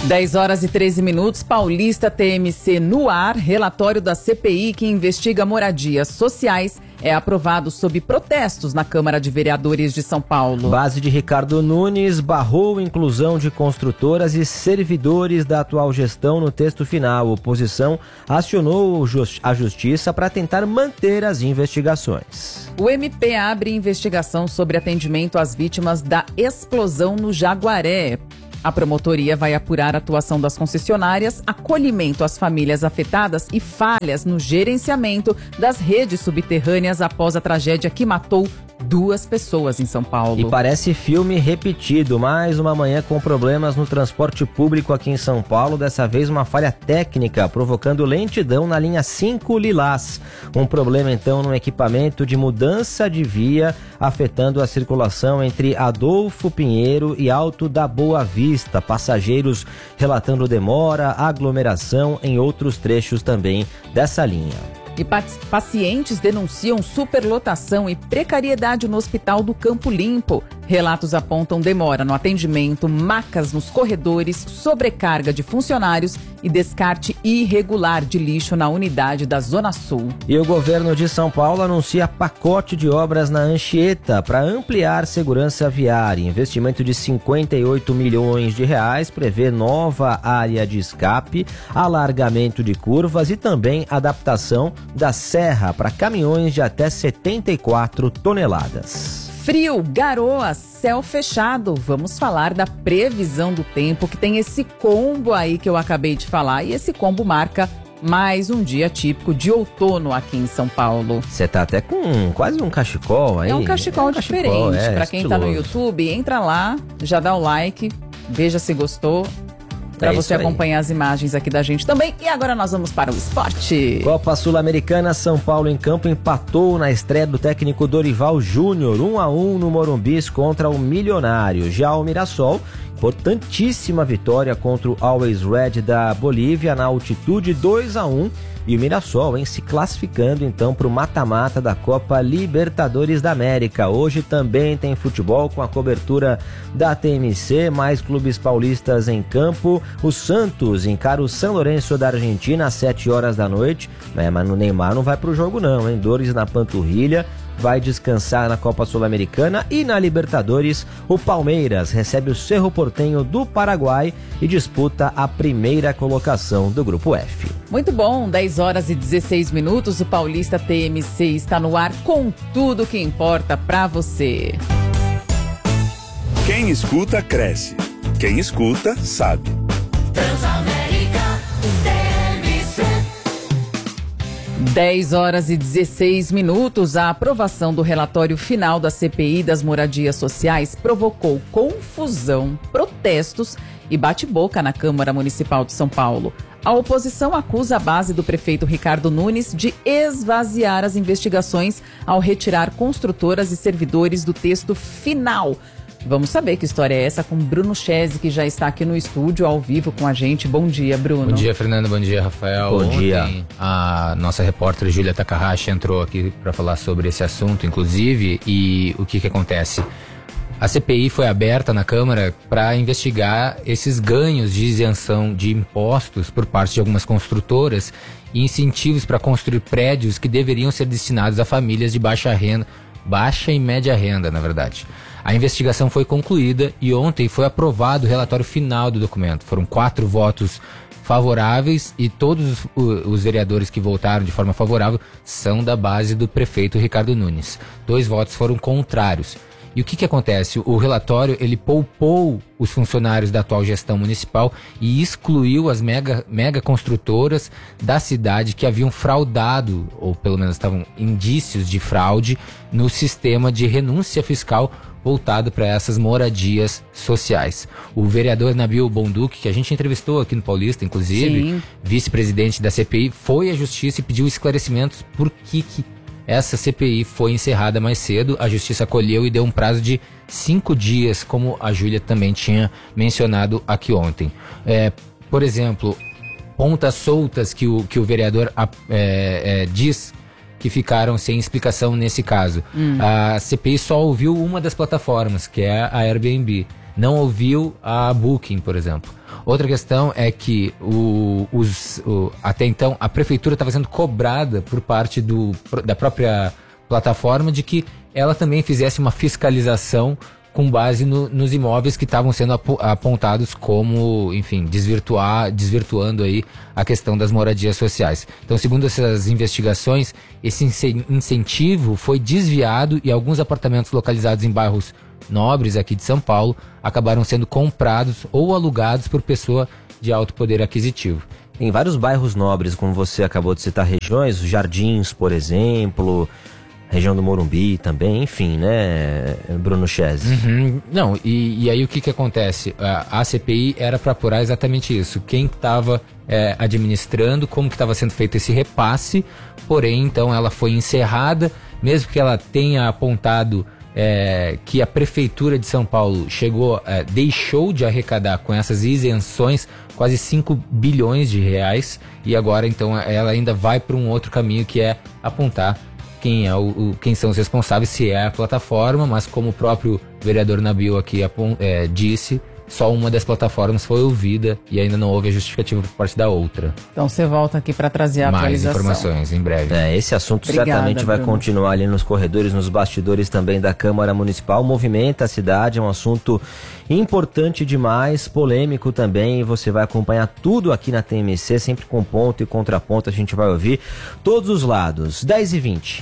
10h13, Paulista TMC no ar. Relatório da CPI que investiga moradias sociais é aprovado sob protestos na Câmara de Vereadores de São Paulo. Base de Ricardo Nunes barrou inclusão de construtoras e servidores da atual gestão no texto final. A oposição acionou a Justiça para tentar manter as investigações. O MP abre investigação sobre atendimento às vítimas da explosão no Jaguaré. A promotoria vai apurar a atuação das concessionárias, acolhimento às famílias afetadas e falhas no gerenciamento das redes subterrâneas após a tragédia que matou 2 pessoas em São Paulo. E parece filme repetido, mais uma manhã com problemas no transporte público aqui em São Paulo, dessa vez uma falha técnica, provocando lentidão na linha 5 Lilás. Um problema então no equipamento de mudança de via, afetando a circulação entre Adolfo Pinheiro e Alto da Boa Vista. Passageiros relatando demora, aglomeração em outros trechos também dessa linha. E pacientes denunciam superlotação e precariedade no Hospital do Campo Limpo. Relatos apontam demora no atendimento, macas nos corredores, sobrecarga de funcionários e descarte irregular de lixo na unidade da Zona Sul. E o governo de São Paulo anuncia pacote de obras na Anchieta para ampliar segurança viária. Investimento de 58 milhões de reais, prevê nova área de escape, alargamento de curvas e também adaptação da serra para caminhões de até 74 toneladas. Frio, garoa, céu fechado. Vamos falar da previsão do tempo, que tem esse combo aí que eu acabei de falar. E esse combo marca mais um dia típico de outono aqui em São Paulo. Você tá até com quase um cachecol aí. É um cachecol diferente. Para quem tá no YouTube, entra lá, já dá o like, veja se gostou. Para você acompanhar as imagens aqui da gente também. E agora nós vamos para o esporte. Copa Sul-Americana, São Paulo em campo empatou na estreia do técnico Dorival Júnior, 1-1 no Morumbi contra o Milionário. Já o Mirassol, importantíssima vitória contra o Always Red da Bolívia na altitude, 2-1. E o Mirassol, se classificando então para o mata-mata da Copa Libertadores da América. Hoje também tem futebol com a cobertura da TMC, mais clubes paulistas em campo. O Santos encara o São Lourenço da Argentina às 7 horas da noite. Mas o Neymar não vai para o jogo não, hein? Dores na panturrilha. Vai descansar na Copa Sul-Americana. E na Libertadores, o Palmeiras recebe o Cerro Porteño do Paraguai e disputa a primeira colocação do Grupo F. Muito bom, 10h16, o Paulista TMC está no ar com tudo que importa para você. Quem escuta, cresce. Quem escuta, sabe. Transamérica TMC. 10h16, a aprovação do relatório final da CPI das moradias sociais provocou confusão, protestos e bate-boca na Câmara Municipal de São Paulo. A oposição acusa a base do prefeito Ricardo Nunes de esvaziar as investigações ao retirar construtoras e servidores do texto final. Vamos saber que história é essa com Bruno Chese, que já está aqui no estúdio, ao vivo com a gente. Bom dia, Bruno. Bom dia, Fernando. Bom dia, Rafael. Bom dia. Ontem, a nossa repórter Júlia Takahashi entrou aqui para falar sobre esse assunto, inclusive, e o que acontece? A CPI foi aberta na Câmara para investigar esses ganhos de isenção de impostos por parte de algumas construtoras e incentivos para construir prédios que deveriam ser destinados a famílias de baixa renda, baixa e média renda, na verdade. A investigação foi concluída e ontem foi aprovado o relatório final do documento. Foram 4 votos favoráveis e todos os vereadores que votaram de forma favorável são da base do prefeito Ricardo Nunes. 2 votos foram contrários. E o que acontece? O relatório, ele poupou os funcionários da atual gestão municipal e excluiu as mega construtoras da cidade que haviam fraudado, ou pelo menos estavam indícios de fraude, no sistema de renúncia fiscal voltado para essas moradias sociais. O vereador Nabil Bonduque, que a gente entrevistou aqui no Paulista, inclusive, vice-presidente da CPI, foi à justiça e pediu esclarecimentos por que essa CPI foi encerrada mais cedo. A justiça acolheu e deu um prazo de 5 dias, como a Júlia também tinha mencionado aqui ontem. Por exemplo, pontas soltas que o vereador diz que ficaram sem explicação nesse caso. A CPI só ouviu uma das plataformas, que é a Airbnb. não ouviu a Booking, por exemplo. Outra questão é que até então a prefeitura estava sendo cobrada por parte da própria plataforma de que ela também fizesse uma fiscalização com base nos imóveis que estavam sendo apontados como, enfim, desvirtuando aí a questão das moradias sociais. Então, segundo essas investigações, esse incentivo foi desviado e alguns apartamentos localizados em bairros nobres aqui de São Paulo acabaram sendo comprados ou alugados por pessoa de alto poder aquisitivo. Em vários bairros nobres, como você acabou de citar regiões, os Jardins, por exemplo, região do Morumbi também, enfim, né, Bruno Chese? Não, e aí o que acontece? A CPI era para apurar exatamente isso, quem estava administrando, como que estava sendo feito esse repasse, porém, então, ela foi encerrada, mesmo que ela tenha apontado que a Prefeitura de São Paulo deixou de arrecadar com essas isenções quase 5 bilhões de reais, e agora, então, ela ainda vai para um outro caminho, que é apontar quem são os responsáveis, se é a plataforma, mas como o próprio vereador Nabil aqui disse, só uma das plataformas foi ouvida e ainda não houve a justificativa por parte da outra. Então você volta aqui para trazer a atualização. Mais informações em breve. Esse assunto certamente vai continuar ali nos corredores, nos bastidores também da Câmara Municipal. Movimenta a cidade, é um assunto importante demais, polêmico também, e você vai acompanhar tudo aqui na TMC, sempre com ponto e contraponto, a gente vai ouvir todos os lados. 10h20.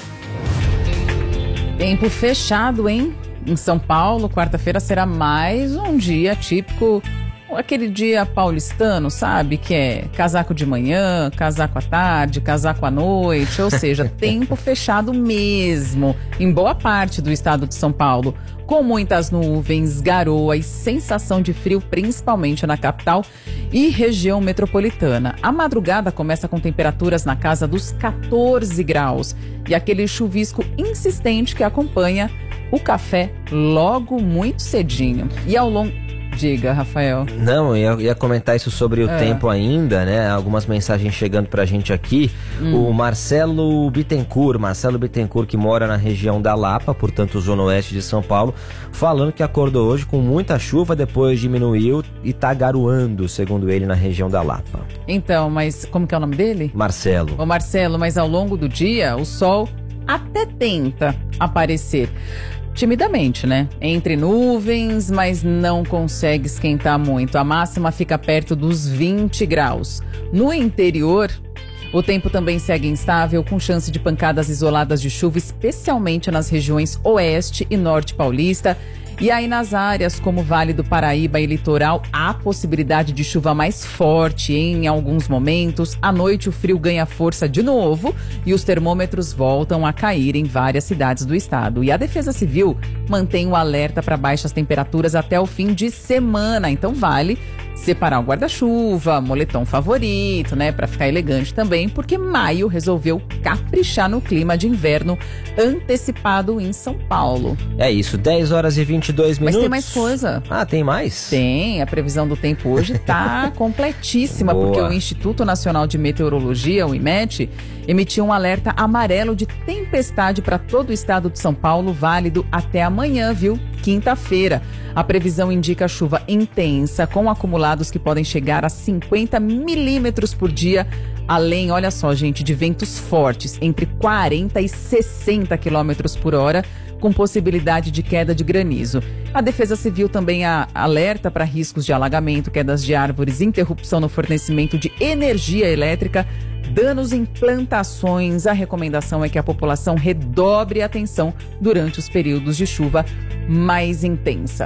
Tempo fechado, hein? Em São Paulo, quarta-feira será mais um dia típico, aquele dia paulistano, sabe? Que é casaco de manhã, casaco à tarde, casaco à noite, ou seja, tempo fechado mesmo, em boa parte do estado de São Paulo, com muitas nuvens, garoa e sensação de frio, principalmente na capital e região metropolitana. A madrugada começa com temperaturas na casa dos 14 graus e aquele chuvisco insistente que acompanha o café logo muito cedinho. E ao longo... Diga, Rafael. Não, eu ia comentar isso sobre o tempo ainda, né? Algumas mensagens chegando pra gente aqui. O Marcelo Bittencourt, que mora na região da Lapa, portanto, zona oeste de São Paulo, falando que acordou hoje com muita chuva, depois diminuiu e tá garoando, segundo ele, na região da Lapa. Então, mas como que é o nome dele? Marcelo. Ô Marcelo, mas ao longo do dia, o sol até tenta aparecer. Timidamente, né? Entre nuvens, mas não consegue esquentar muito. A máxima fica perto dos 20 graus. No interior, o tempo também segue instável, com chance de pancadas isoladas de chuva, especialmente nas regiões oeste e norte paulista. E aí nas áreas como Vale do Paraíba e Litoral, há possibilidade de chuva mais forte em alguns momentos. À noite o frio ganha força de novo e os termômetros voltam a cair em várias cidades do estado. E a Defesa Civil mantém o alerta para baixas temperaturas até o fim de semana. Então vale separar o guarda-chuva, moletom favorito, né? Para ficar elegante também, porque maio resolveu caprichar no clima de inverno antecipado em São Paulo. É isso, 10h22 minutos. Mas tem mais coisa. Ah, tem mais? Tem, a previsão do tempo hoje tá completíssima, Boa. porque o Instituto Nacional de Meteorologia, o IMET, emitiu um alerta amarelo de tempestade para todo o estado de São Paulo, válido até amanhã, viu? Quinta-feira. A previsão indica chuva intensa, com acumulados que podem chegar a 50 milímetros por dia, além, olha só, gente, de ventos fortes, entre 40 e 60 quilômetros por hora, com possibilidade de queda de granizo. A Defesa Civil também alerta para riscos de alagamento, quedas de árvores, interrupção no fornecimento de energia elétrica, danos em plantações. A recomendação é que a população redobre a atenção durante os períodos de chuva mais intensa.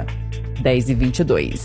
10h22.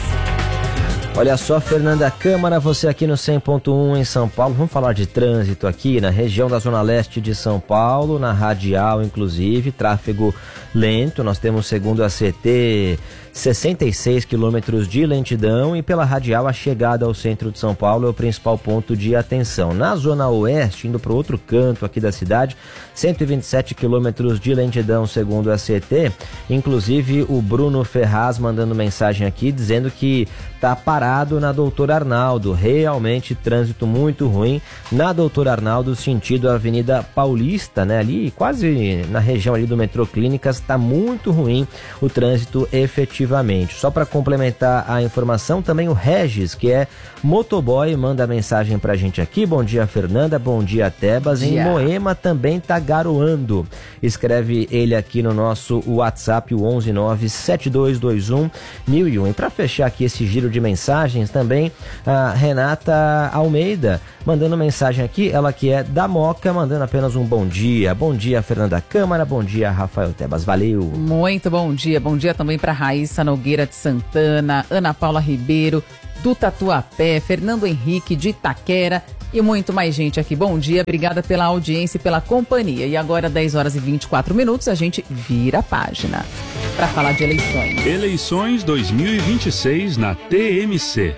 Olha só, Fernanda Câmara, você aqui no 100.1 em São Paulo. Vamos falar de trânsito aqui na região da Zona Leste de São Paulo, na Radial, inclusive, tráfego lento. Nós temos, segundo a CT, 66 quilômetros de lentidão, e pela Radial a chegada ao centro de São Paulo é o principal ponto de atenção. Na Zona Oeste, indo para o outro canto aqui da cidade, 127 quilômetros de lentidão, segundo a CT. Inclusive o Bruno Ferraz mandando mensagem aqui dizendo que tá parado na Doutor Arnaldo. Realmente trânsito muito ruim na Doutor Arnaldo, sentido Avenida Paulista, né? Ali quase na região ali do Metrô Clínicas, tá muito ruim o trânsito efetivo. efetivamente. Só para complementar a informação, também o Regis, que é motoboy, manda mensagem pra gente aqui. Bom dia, Fernanda. Bom dia, Tebas. Em Moema também tá garoando. Escreve ele aqui no nosso WhatsApp, o 11972211001. E para fechar aqui esse giro de mensagens, também a Renata Almeida mandando mensagem aqui, ela que é da Moca, mandando apenas um bom dia. Bom dia, Fernanda Câmara. Bom dia, Rafael Tebas. Valeu. Muito bom dia. Bom dia também para Raíssa Nogueira de Santana, Ana Paula Ribeiro do Tatuapé, Fernando Henrique de Itaquera e muito mais gente aqui. Bom dia, obrigada pela audiência e pela companhia. E agora, 10 horas e 24 minutos, a gente vira a página para falar de eleições. Eleições 2026 na TMC.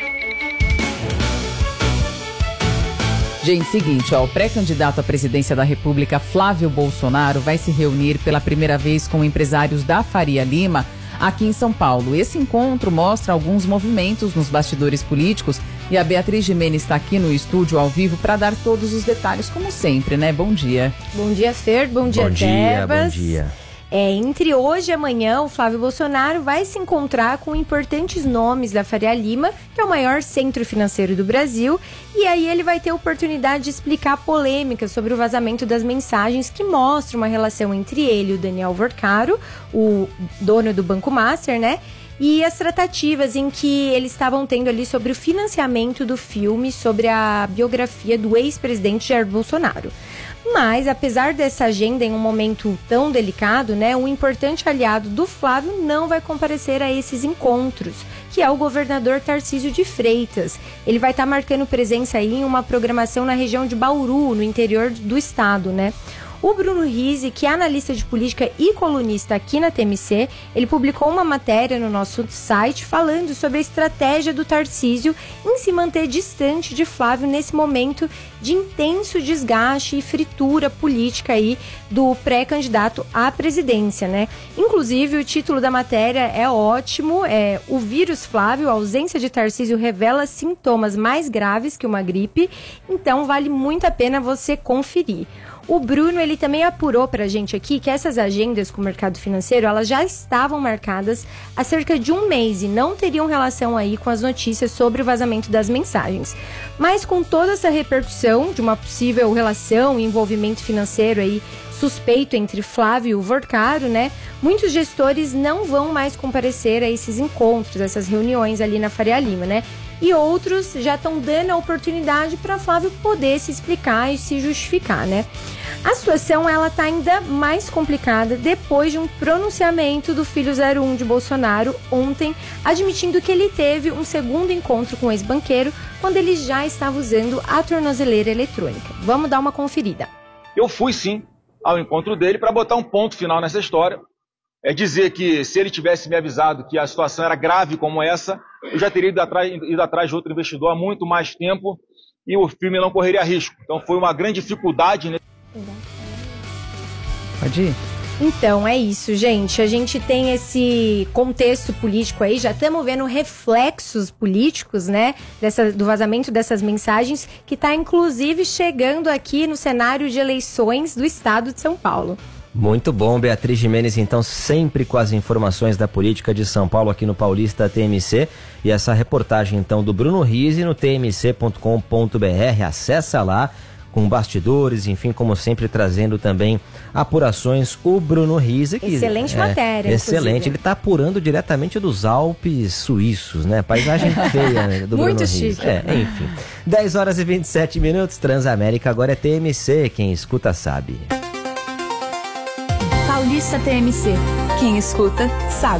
Gente, seguinte, o pré-candidato à presidência da República, Flávio Bolsonaro, vai se reunir pela primeira vez com empresários da Faria Lima aqui em São Paulo. Esse encontro mostra alguns movimentos nos bastidores políticos e a Beatriz Gimenez está aqui no estúdio ao vivo para dar todos os detalhes, como sempre, né? Bom dia. Bom dia, Fer. Bom dia, Tebas. Bom dia. Entre hoje e amanhã, o Flávio Bolsonaro vai se encontrar com importantes nomes da Faria Lima, que é o maior centro financeiro do Brasil, e aí ele vai ter a oportunidade de explicar polêmicas sobre o vazamento das mensagens que mostram uma relação entre ele e o Daniel Vorcaro, o dono do Banco Master, né? E as tratativas em que eles estavam tendo ali sobre o financiamento do filme sobre a biografia do ex-presidente Jair Bolsonaro. Mas, apesar dessa agenda em um momento tão delicado, né, um importante aliado do Flávio não vai comparecer a esses encontros, que é o governador Tarcísio de Freitas. Ele vai estar marcando presença aí em uma programação na região de Bauru, no interior do estado, né? O Bruno Rizzi, que é analista de política e colunista aqui na TMC, ele publicou uma matéria no nosso site falando sobre a estratégia do Tarcísio em se manter distante de Flávio nesse momento de intenso desgaste e fritura política aí do pré-candidato à presidência, né? Inclusive, o título da matéria é ótimo, O Vírus Flávio, a ausência de Tarcísio revela sintomas mais graves que uma gripe, então vale muito a pena você conferir. O Bruno, ele também apurou pra gente aqui que essas agendas com o mercado financeiro, elas já estavam marcadas há cerca de um mês e não teriam relação aí com as notícias sobre o vazamento das mensagens. Mas com toda essa repercussão de uma possível relação e envolvimento financeiro aí suspeito entre Flávio e o Vorcaro, né? Muitos gestores não vão mais comparecer a esses encontros, essas reuniões ali na Faria Lima, né? E outros já estão dando a oportunidade para Flávio poder se explicar e se justificar, né? A situação, ela tá ainda mais complicada depois de um pronunciamento do filho 01 de Bolsonaro ontem, admitindo que ele teve um segundo encontro com o ex-banqueiro quando ele já estava usando a tornozeleira eletrônica. Vamos dar uma conferida. Eu fui sim ao encontro dele para botar um ponto final nessa história. É dizer que se ele tivesse me avisado que a situação era grave como essa, eu já teria ido atrás de outro investidor há muito mais tempo e o filme não correria risco. Então foi uma grande dificuldade. Né? Pode ir? Então, é isso, gente. A gente tem esse contexto político aí, já estamos vendo reflexos políticos, né, do vazamento dessas mensagens, que está inclusive chegando aqui no cenário de eleições do estado de São Paulo. Muito bom, Beatriz Gimenez, então sempre com as informações da política de São Paulo aqui no Paulista TMC. E essa reportagem então do Bruno Rizzi no tmc.com.br, acessa lá com bastidores, enfim, como sempre trazendo também apurações. O Bruno Rizzi, que excelente matéria, excelente, inclusive. Ele está apurando diretamente dos Alpes suíços, né? Paisagem feia, né, do muito Bruno chique. Rizzi. Enfim. 10 horas e 27 minutos, Transamérica agora é TMC, quem escuta sabe. Paulista TMC. Quem escuta, sabe.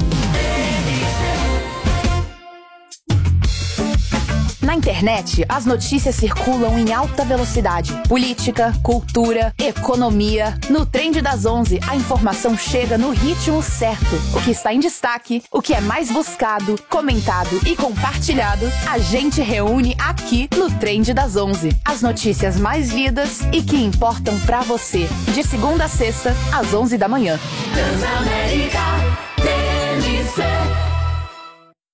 Na internet, as notícias circulam em alta velocidade. Política, cultura, economia. No Trend das 11, a informação chega no ritmo certo. O que está em destaque, o que é mais buscado, comentado e compartilhado, a gente reúne aqui no Trend das 11. As notícias mais lidas e que importam pra você. De segunda a sexta, às 11 da manhã. Transamérica, TMC.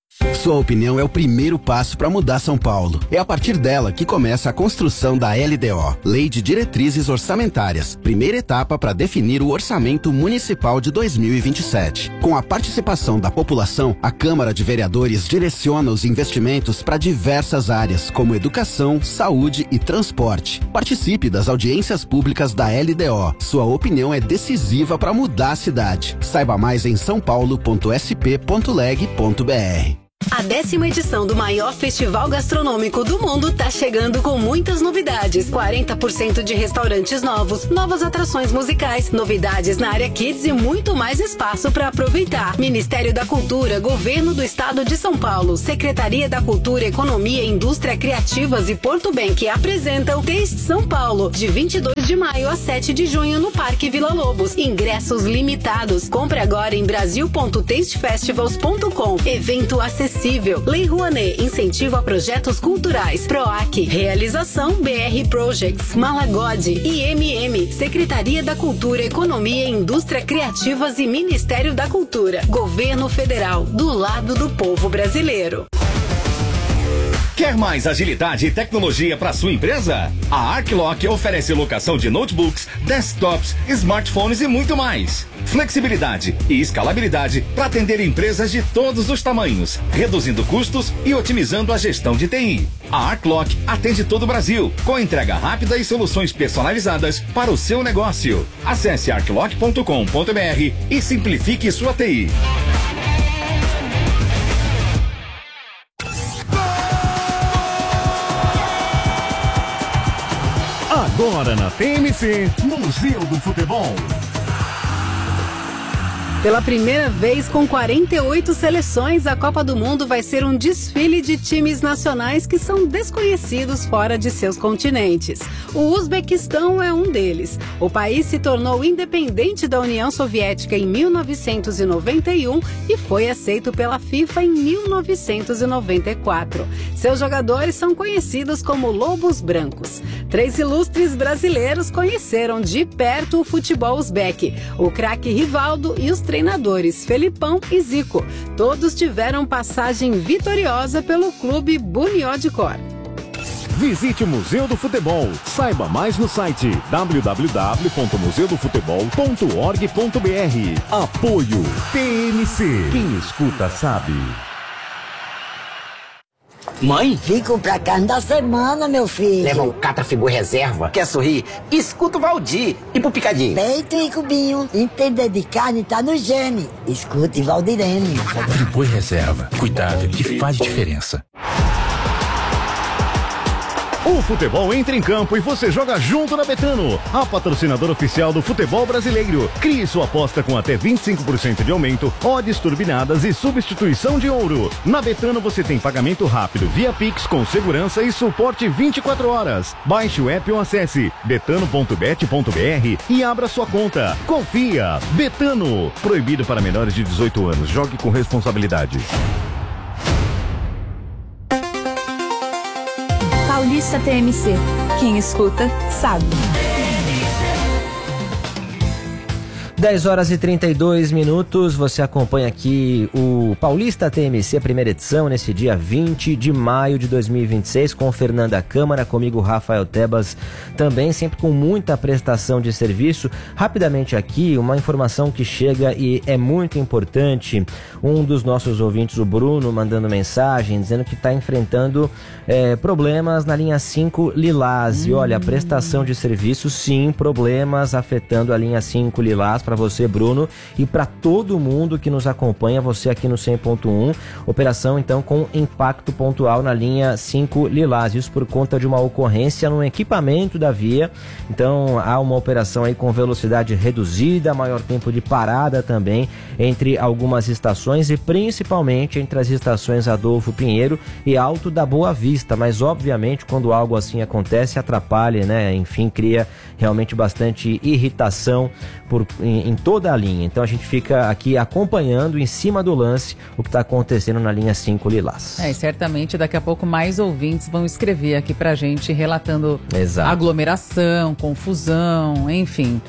Sua opinião é o primeiro passo para mudar São Paulo. É a partir dela que começa a construção da LDO, Lei de Diretrizes Orçamentárias, primeira etapa para definir o orçamento municipal de 2027. Com a participação da população, a Câmara de Vereadores direciona os investimentos para diversas áreas, como educação, saúde e transporte. Participe das audiências públicas da LDO. Sua opinião é decisiva para mudar a cidade. Saiba mais em saopaulo.sp.leg.br. A 10ª edição do maior festival gastronômico do mundo tá chegando com muitas novidades. 40% de restaurantes novos, novas atrações musicais, novidades na área Kids e muito mais espaço para aproveitar. Ministério da Cultura, Governo do Estado de São Paulo, Secretaria da Cultura, Economia, Indústria Criativas e Porto Bank apresentam Taste São Paulo, de 22 de maio a 7 de junho no Parque Vila Lobos. Ingressos limitados. Compre agora em brasil.tastefestivals.com. Evento acessível. Lei Rouanet, incentivo a projetos culturais. PROAC, realização BR Projects, Malagode, IMM, Secretaria da Cultura, Economia, Indústria Criativas e Ministério da Cultura. Governo Federal, do lado do povo brasileiro. Quer mais agilidade e tecnologia para sua empresa? A Arclock oferece locação de notebooks, desktops, smartphones e muito mais. Flexibilidade e escalabilidade para atender empresas de todos os tamanhos, reduzindo custos e otimizando a gestão de TI. A Arclock atende todo o Brasil, com entrega rápida e soluções personalizadas para o seu negócio. Acesse arclock.com.br e simplifique sua TI. Agora na TMC, Museu do Futebol. Pela primeira vez, com 48 seleções, a Copa do Mundo vai ser um desfile de times nacionais que são desconhecidos fora de seus continentes. O Uzbequistão é um deles. O país se tornou independente da União Soviética em 1991 e foi aceito pela FIFA em 1994. Seus jogadores são conhecidos como Lobos Brancos. 3 ilustres brasileiros conheceram de perto o futebol uzbeque, o craque Rivaldo e os treinadores Felipão e Zico. Todos tiveram passagem vitoriosa pelo clube Bunyodkor. Visite o Museu do Futebol. Saiba mais no site www.museudofutebol.org.br. Apoio TMC. Quem escuta sabe. Mãe? Vim comprar carne da semana, meu filho. Leva o Catrafibu Reserva. Quer sorrir? Escuta o Valdir. E pro Picadinho? Peito e cubinho. Entender de carne tá no gene. Escute Valdirene. Friboi Reserva. Cuidado que faz diferença. O futebol entra em campo e você joga junto na Betano, a patrocinadora oficial do futebol brasileiro. Crie sua aposta com até 25% de aumento, odds turbinadas e substituição de ouro. Na Betano você tem pagamento rápido via Pix com segurança e suporte 24 horas. Baixe o app ou acesse betano.bet.br e abra sua conta. Confia! Betano. Proibido para menores de 18 anos. Jogue com responsabilidade. Paulista TMC. Quem escuta, sabe. 10 horas e 32 minutos, você acompanha aqui o Paulista TMC, primeira edição, nesse dia 20 de maio de 2026, com Fernanda Câmara, comigo Rafael Tebas, também sempre com muita prestação de serviço. Rapidamente aqui, uma informação que chega e é muito importante, um dos nossos ouvintes, o Bruno, mandando mensagem, dizendo que está enfrentando problemas na linha 5 Lilás, e olha, a prestação de serviço, sim, problemas afetando a linha 5 Lilás, para você, Bruno, e para todo mundo que nos acompanha, você aqui no 100.1, operação então com impacto pontual na linha 5 Lilás, isso por conta de uma ocorrência no equipamento da via. Então há uma operação aí com velocidade reduzida, maior tempo de parada também entre algumas estações e principalmente entre as estações Adolfo Pinheiro e Alto da Boa Vista, mas obviamente quando algo assim acontece atrapalha, né? Enfim, cria realmente bastante irritação em toda a linha. Então a gente fica aqui acompanhando em cima do lance o que está acontecendo na linha 5 Lilás. E certamente daqui a pouco mais ouvintes vão escrever aqui pra gente relatando Exato. aglomeração, confusão, enfim.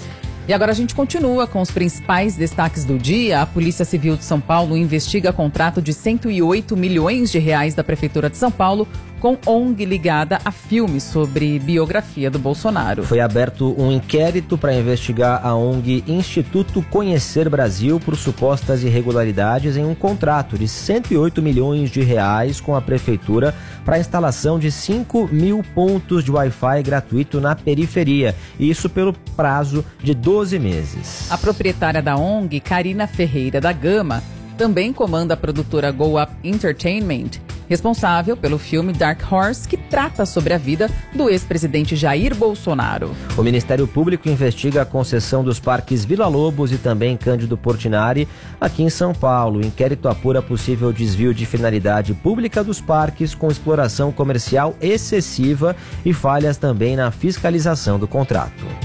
E agora a gente continua com os principais destaques do dia. A Polícia Civil de São Paulo investiga contrato de 108 milhões de reais da Prefeitura de São Paulo com ONG ligada a filmes sobre biografia do Bolsonaro. Foi aberto um inquérito para investigar a ONG Instituto Conhecer Brasil por supostas irregularidades em um contrato de 108 milhões de reais com a Prefeitura para a instalação de 5 mil pontos de Wi-Fi gratuito na periferia. Isso pelo prazo de 12 meses. A proprietária da ONG, Karina Ferreira da Gama, também comanda a produtora Go Up Entertainment, responsável pelo filme Dark Horse, que trata sobre a vida do ex-presidente Jair Bolsonaro. O Ministério Público investiga a concessão dos parques Vila Lobos e também Cândido Portinari aqui em São Paulo. O inquérito apura possível desvio de finalidade pública dos parques com exploração comercial excessiva e falhas também na fiscalização do contrato.